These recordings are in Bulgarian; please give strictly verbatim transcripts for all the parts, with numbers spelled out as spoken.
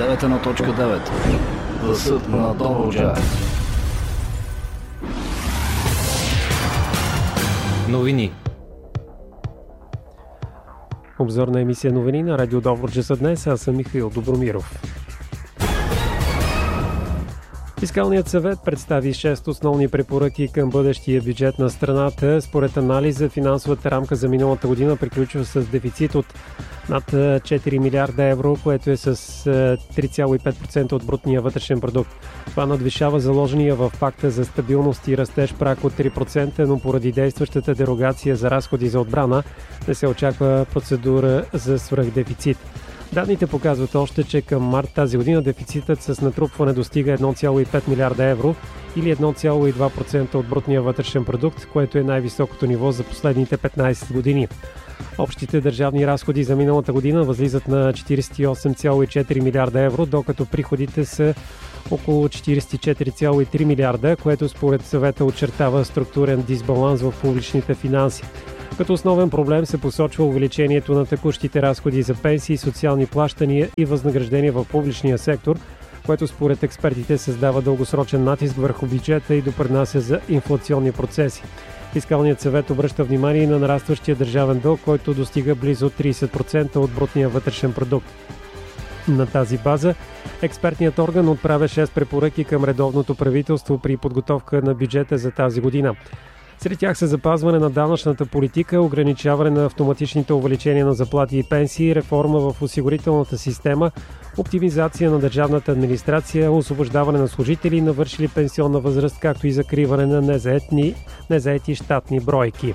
девет едно точка девет. Гласът на Добруджа. Новини. Обзорна емисия новини на Радио Добруджа за днес. Аз съм Михаил Добромиров. Фискалният съвет представи шест основни препоръки към бъдещия бюджет на страната. Според анализа, финансовата рамка за миналата година приключва с дефицит от над четири милиарда евро, което е с три цяло и пет процента от брутния вътрешен продукт. Това надвишава заложения в пакта за стабилност и растеж праг от три процента, но поради действащата дерогация за разходи за отбрана не се очаква процедура за свръхдефицит. Данните показват още, че към март тази година дефицитът с натрупване достига едно цяло и пет милиарда евро или едно цяло и два процента от брутния вътрешен продукт, което е най-високото ниво за последните петнайсет години. Общите държавни разходи за миналата година възлизат на четирийсет и осем цяло и четири милиарда евро, докато приходите са около четирийсет и четири цяло и три милиарда, което според съвета очертава структурен дисбаланс в публичните финанси. Като основен проблем се посочва увеличението на текущите разходи за пенсии, социални плащания и възнаграждения в публичния сектор, което според експертите създава дългосрочен натиск върху бюджета и допринася за инфлационни процеси. Фискалният съвет обръща внимание на нарастващия държавен дълг, който достига близо трийсет процента от брутния вътрешен продукт. На тази база експертният орган отправя шест препоръки към редовното правителство при подготовка на бюджета за тази година. Сред тях са запазване на данъчната политика, ограничаване на автоматичните увеличения на заплати и пенсии, реформа в осигурителната система, оптимизация на държавната администрация, освобождаване на служители, навършили пенсионна възраст, както и закриване на незаетни, незаети щатни бройки.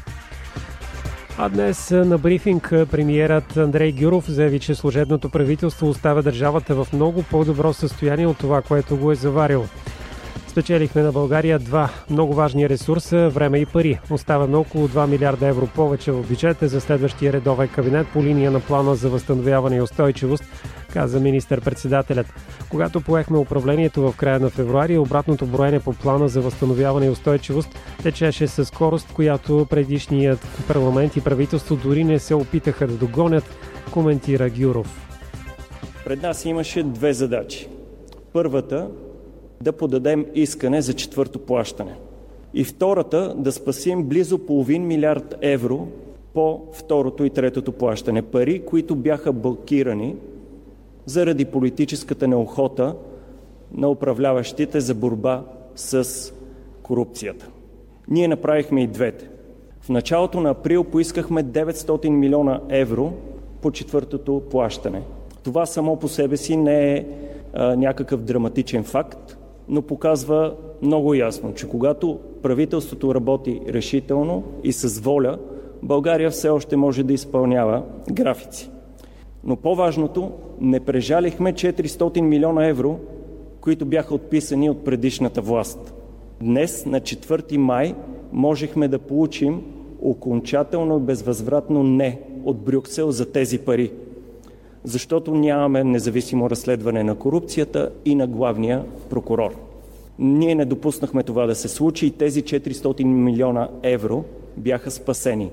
А днес на брифинг премиерът Андрей Гюров заяви, че служебното правителство оставя държавата в много по-добро състояние от това, което го е заварило. Спечелихме на България два много важни ресурса – време и пари. Оставаме около два милиарда евро повече в бюджета за следващия редовен кабинет по линия на плана за възстановяване и устойчивост, каза министър-председателят. Когато поехме управлението в края на февруари, обратното броене по плана за възстановяване и устойчивост течеше със скорост, която предишният парламент и правителство дори не се опитаха да догонят, коментира Гюров. Пред нас имаше две задачи. Първата – да подадем искане за четвърто плащане. И втората – да спасим близо половин милиард евро по второто и третото плащане. Пари, които бяха блокирани заради политическата неохота на управляващите за борба с корупцията. Ние направихме и двете. В началото на април поискахме деветстотин милиона евро по четвъртото плащане. Това само по себе си не е а, някакъв драматичен факт, но показва много ясно, че когато правителството работи решително и с воля, България все още може да изпълнява графици. Но по-важното, не прежалихме четиристотин милиона евро, които бяха отписани от предишната власт. Днес, на четвърти май, можехме да получим окончателно и безвъзвратно не от Брюксел за тези пари, защото нямаме независимо разследване на корупцията и на главния прокурор. Ние не допуснахме това да се случи и тези четиристотин милиона евро бяха спасени.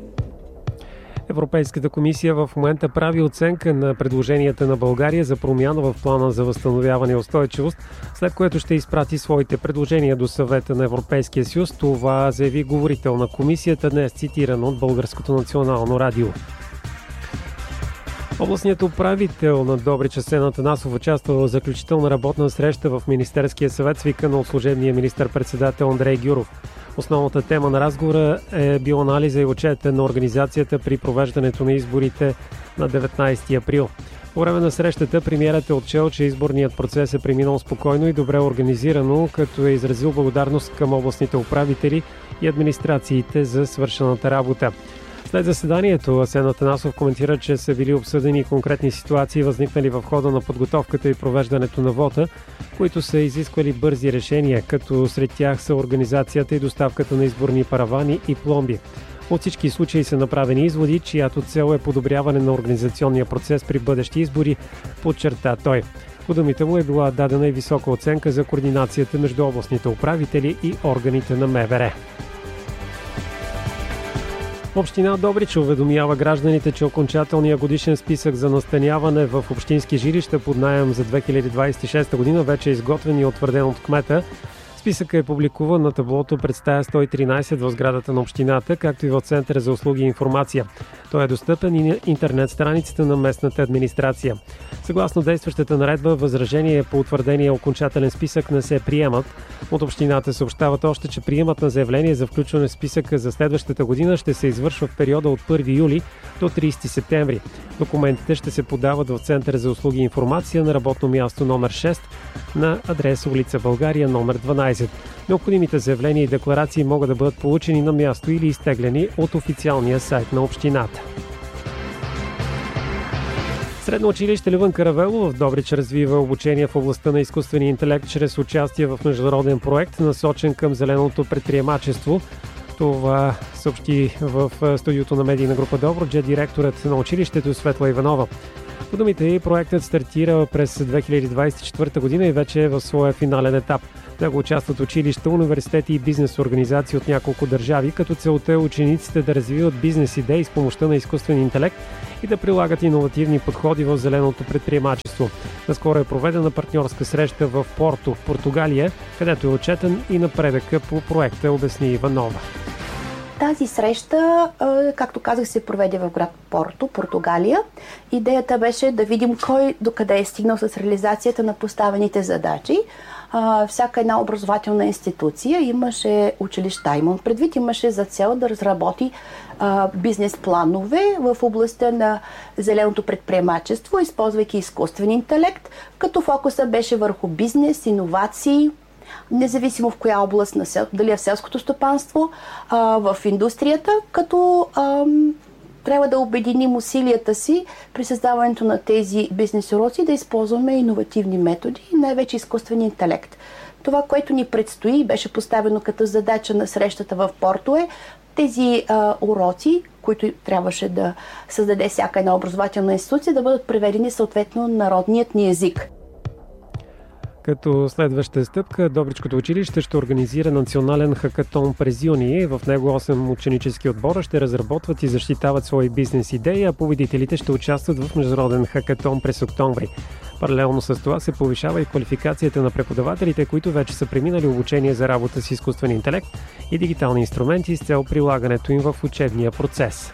Европейската комисия в момента прави оценка на предложенията на България за промяна в плана за възстановяване и устойчивост, след което ще изпрати своите предложения до Съвета на Европейския съюз. Това заяви говорител на комисията, днес цитиран от Българското национално радио. Областният управител на Добрич Асен Атанасов участва в заключителна работна среща в Министерския съвет, свикана от служебния министър-председател Андрей Гюров. Основната тема на разговора е бил анализа и отчета на организацията при провеждането на изборите на деветнайсети април. По време на срещата премиерът е отчел, че изборният процес е преминал спокойно и добре организирано, като е изразил благодарност към областните управители и администрациите за свършената работа. След заседанието Асен Атанасов коментира, че са били обсъдени конкретни ситуации, възникнали в хода на подготовката и провеждането на вота, които са изисквали бързи решения, като сред тях са организацията и доставката на изборни паравани и пломби. От всички случаи са направени изводи, чиято цел е подобряване на организационния процес при бъдещи избори, подчерта той. По думите му е била дадена и висока оценка за координацията между областните управители и органите на МВР. Община Добрич уведомява гражданите, че окончателният годишен списък за настаняване в общински жилища под наем за две хиляди двадесет и шеста година вече е изготвен и утвърден от кмета. Списъкът е публикуван на таблото пред стая сто и тринадесет в сградата на общината, както и в Центъра за услуги и информация. Той е достъпен и на интернет страницата на местната администрация. Съгласно действащата наредба, възражение по утвърдения окончателен списък не се приемат. От общината съобщават още, че приемат на заявление за включване в списъка за следващата година ще се извършва в периода от първи юли до тридесети септември. Документите ще се подават в Центъра за услуги и информация на работно място номер шест на адрес улица България номер дванадесет. Необходимите заявления и декларации могат да бъдат получени на място или изтеглени от официалния сайт на общината. Средно училище Любен Каравелов в Добрич развива обучение в областта на изкуствения интелект чрез участие в международен проект, насочен към зеленото предприемачество. Това съобщи в студиото на медийна група Добруджа директорът на училището Светла Иванова. По думите ѝ, проектът стартира през две хиляди двадесет и четвърта година и вече е в своя финален етап. В него участват училища, университети и бизнес организации от няколко държави, като целта е учениците да развиват бизнес идеи с помощта на изкуствен интелект и да прилагат иновативни подходи в зеленото предприемачество. Наскоро е проведена партньорска среща в Порто, в Португалия, където е отчетен и напредъка по проекта, обясни Иванова. Тази среща, както казах, се проведе в град Порто, Португалия. Идеята беше да видим кой докъде е стигнал с реализацията на поставените задачи. Всяка една образователна институция имаше училища, имам предвид, имаше за цел да разработи бизнес планове в областта на зеленото предприемачество, използвайки изкуствен интелект, като фокуса беше върху бизнес, иновации, независимо в коя област, на сел, дали е в селското стопанство, а, в индустрията, като а, трябва да обединим усилията си при създаването на тези бизнес уроци, да използваме иновативни методи и най-вече изкуствен интелект. Това, което ни предстои, беше поставено като задача на срещата в Порто е тези а, уроци, които трябваше да създаде всяка една образователна институция, да бъдат преведени съответно народният ни език. Като следваща стъпка, Добричкото училище ще организира национален хакатон през юни. В него осем ученически отбора ще разработват и защитават свои бизнес идеи, а победителите ще участват в международен хакатон през октомври. Паралелно с това се повишава и квалификацията на преподавателите, които вече са преминали обучение за работа с изкуствен интелект и дигитални инструменти с цел прилагането им в учебния процес.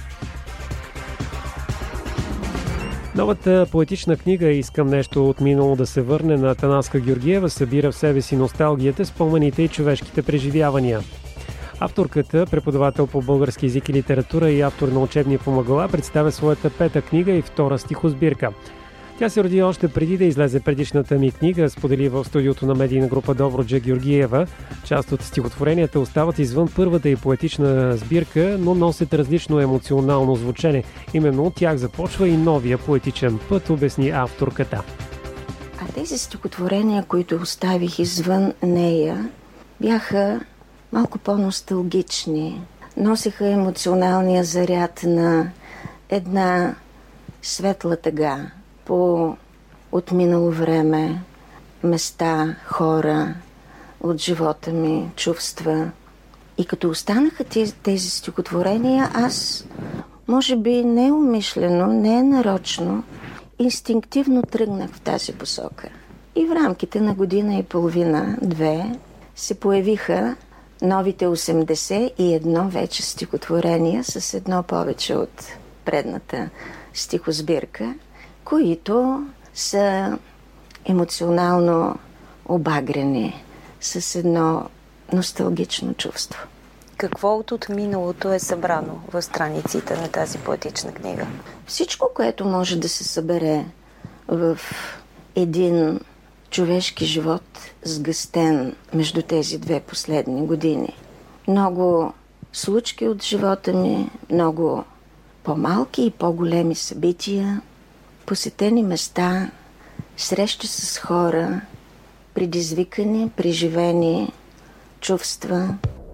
Новата поетична книга "Искам нещо от минало да се върне" на Танаска Георгиева събира в себе си носталгията, спомените и човешките преживявания. Авторката, преподавател по български език и литература и автор на учебни помагала, представя своята пета книга и втора стихосбирка. Тя се роди още преди да излезе предишната ми книга, сподели в студиото на медийна група Добруджа Георгиева. Част от стихотворенията остават извън първата и поетична сбирка, но носят различно емоционално звучене. Именно от тях започва и новия поетичен път, обясни авторката. А тези стихотворения, които оставих извън нея, бяха малко по-носталгични. Носеха емоционалния заряд на една светла тъга по отминало време, места, хора от живота ми, чувства. И като останаха тези, тези стихотворения, аз, може би неумишлено, не нарочно, инстинктивно тръгнах в тази посока. И в рамките на година и половина, две, се появиха новите осемдесет и едно вече стихотворения с едно повече от предната стихосбирка, които са емоционално обагрени с едно носталгично чувство. Какво от, от миналото е събрано в страниците на тази поетична книга? Всичко, което може да се събере в един човешки живот, сгъстен между тези две последни години. Много случки от живота ми, много по-малки и по-големи събития, посетени места, срещи с хора, предизвикани, преживени чувства.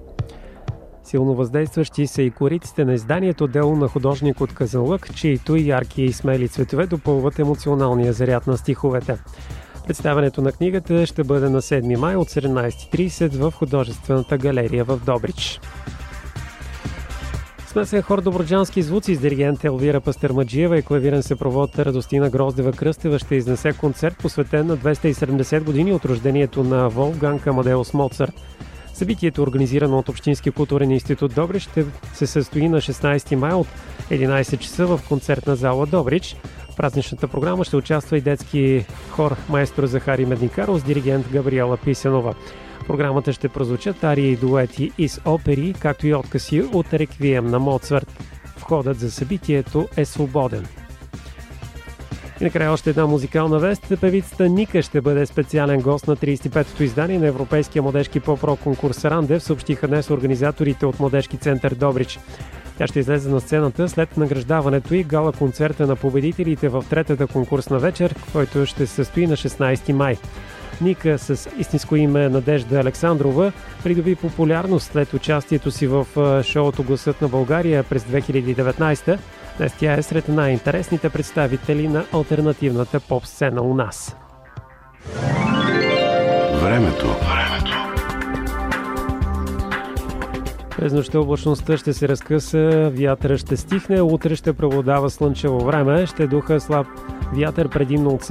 Силно въздействащи са и кориците на изданието "Дело на художник от Казанлък", чието ярки и смели цветове допълват емоционалния заряд на стиховете. Представянето на книгата ще бъде на седми май от седемнадесет и тридесет в художествената галерия в Добрич. Смесен хор Добруджански звуци с диригент Елвира Пастърмаджиева и клавирен съпровод Радостина Гроздева Кръстева ще изнесе концерт, посветен на двеста и седемдесет години от рождението на Волфганг Амадеус Моцарт. Събитието, организирано от Общински културен институт Добрич, ще се състои на шестнадесети май от единадесет часа в концертна зала Добрич. В празничната програма ще участва и детски хор маестро Захари Медникаров с диригент Габриела Писанова. В програмата ще прозвучат арии и дуети из опери, както и откъси от реквием на Моцарт. Входът за събитието е свободен. И накрая още една музикална вест. Певицата Ника ще бъде специален гост на тридесет и петото издание на Европейския младежки поп-рок конкурс Рандев, съобщиха днес организаторите от Младежки център Добрич. Тя ще излезе на сцената след награждаването и гала концерта на победителите в третата конкурсна вечер, който ще се състои на шестнадесети май. Ника с истинско име Надежда Александрова придоби популярност след участието си в шоуто Гласът на България през две хиляди и деветнадесета. Днес тя е сред най-интересните представители на алтернативната поп-сцена у нас. Времето. През нощта облачността ще се разкъса, вятъра ще стихне, утре ще преобладава слънчево време, ще духа слаб вятър предимно от